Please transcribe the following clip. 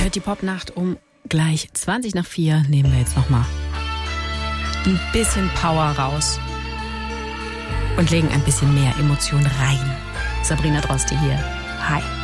Ihr hört die Popnacht um gleich 4:20 nehmen wir jetzt nochmal ein bisschen Power raus und legen ein bisschen mehr Emotion rein. Sabrina Droste hier. Hi.